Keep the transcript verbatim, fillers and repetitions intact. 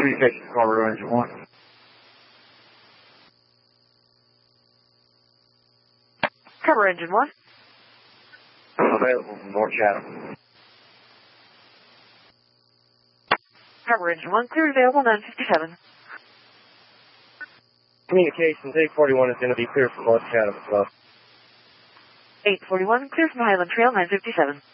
Communications, Carver Engine one. Carver Engine one. Available from North Chatham. Carver Engine one, clear available, nine fifty-seven. Communications, eight forty-one is going to be clear from North Chatham as well. eight forty-one, clear from Highland Trail, nine fifty-seven.